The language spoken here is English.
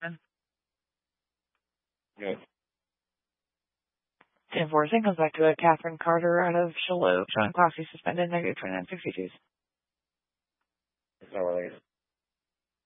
Good. Enforcing comes back to a Catherine Carter out of Shallow. Showing Classy suspended, -29 62s. It's not released.